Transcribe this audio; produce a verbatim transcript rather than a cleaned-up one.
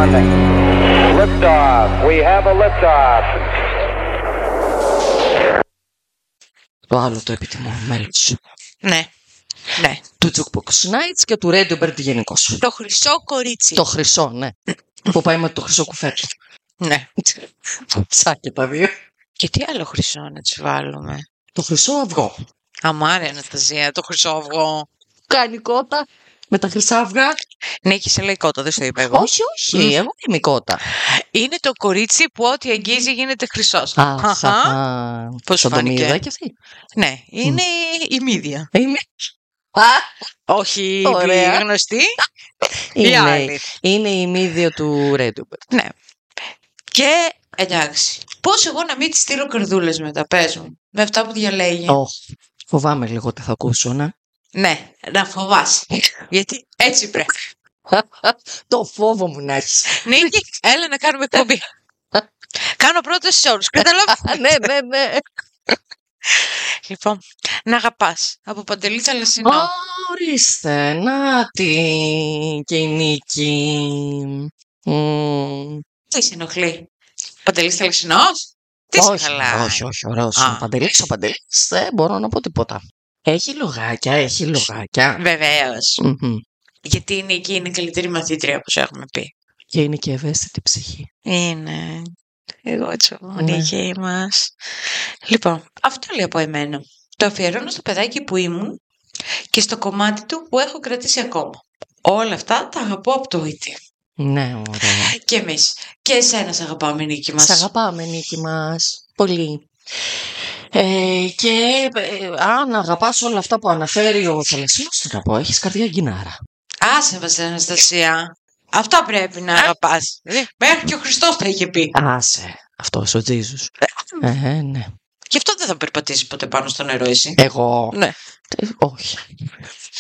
nothing. Liftoff. We have a liftoff. Το άλλο το επιτιμώ μέλος. Ναι, ναι. Του Jukebox Nights και του Radio Bird γενικώς. Το χρυσό κορίτσι. Το χρυσό, ναι. Που πάει με το χρυσό κουφέτο. Ναι. Ψάκι τα δύο. Και τι άλλο χρυσό να τις βάλουμε? Το χρυσό αυγό. Αμάρε Αναστασία, το χρυσό αυγό. Κάνει κότα με τα χρυσά αυγά. Ναι, και σε λέει κότα, δεν στο είπα εγώ. Όχι, όχι, εγώ είμαι η κότα. Είναι το κορίτσι που ό,τι αγγίζει γίνεται χρυσός. Αχα. Πώς Σαν το φάνηκε? μύδα και αυτή. Ναι, είναι η μύδια. Είμαι. Α, Όχι ωραία. η γνωστή, η είναι, άλλη. είναι η μύδια του Radio Bird. Ναι. Και εντάξει, πώς εγώ να μην τη στείλω καρδούλες μετά, πες μου, με αυτά που διαλέγει. Oh, φοβάμαι λίγο τι θα ακούσω, ναι. Ναι, να φοβάσαι. Γιατί έτσι πρέπει. Το φόβο μου να έχεις. Νίκη, έλα να κάνουμε εκπομπή. Κάνω πρώτος σε όλους, καταλάβω. Ναι, ναι, ναι. Λοιπόν, να αγαπάς από Παντελή Θαλασσινό. Α, ορίστε, να τη και η Νίκη. Μμμ. Τι σε ενοχλεί? Παντελής Θαλασσινός? Τι σε όχι, χαλάει? όχι, όχι, ωραίος. Α. Ο Παντελής, ο Παντελής, δεν μπορώ να πω τίποτα. Έχει λογάκια, έχει λογάκια. Βεβαίως. Μμμ. Γιατί η Νίκη είναι η καλύτερη μαθήτρια, όπως έχουμε πει. Και είναι και ευαίσθητη ψυχή. Είναι. Εγώ τσομόνι Ναι. και μας. Λοιπόν, αυτό λέει από εμένα. Το αφιερώνω στο παιδάκι που ήμουν και στο κομμάτι του που έχω κρατήσει ακόμα. Όλα αυτά τα αγαπώ από το ίτι. Ναι, ωραία. Και εμείς. Και εσένα σ' αγαπάμε, Νίκη μας. Σ' αγαπάμε, Νίκη μας. Πολύ. Ε, και ε, αν αγαπάς όλα αυτά που αναφέρει ο Θαλασσινός, τι να πω, έχεις καρδιά γκινάρα. Άσε μας, Αναστασία. Αυτά πρέπει να αγαπάς. Δηλαδή, μέχρι και ο Χριστός τα είχε πει. Άσε, αυτός ο Τζίζους. Ε, ναι. Γι' αυτό δεν θα περπατήσει ποτέ πάνω στο νερό εσύ. Εγώ. Ναι. Ε, όχι.